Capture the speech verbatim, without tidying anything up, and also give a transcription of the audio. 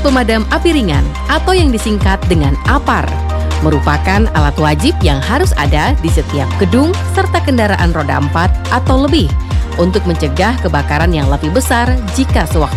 pemadam api ringan atau yang disingkat dengan APAR merupakan alat wajib yang harus ada di setiap gedung serta kendaraan roda empat atau lebih untuk mencegah kebakaran yang lebih besar jika sewaktu